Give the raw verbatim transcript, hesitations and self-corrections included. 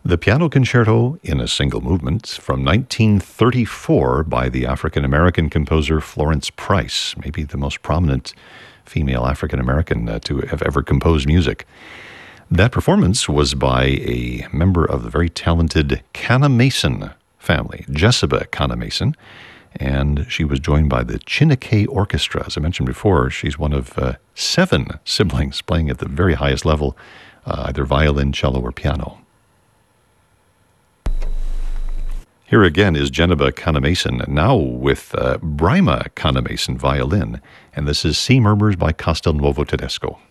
The Piano Concerto in a Single Movement from nineteen thirty-four by the African-American composer Florence Price, maybe the most prominent female African-American uh, to have ever composed music. That performance was by a member of the very talented Canna-Mason family, Jessica Canna-Mason, and she was joined by the Chineke Orchestra. As I mentioned before, she's one of uh, seven siblings playing at the very highest level, uh, either violin, cello, or piano. Here again is Geneba Canna-Mason, now with uh, Bryma Canna-Mason violin, and this is Sea Murmurs by Castelnuovo Tedesco.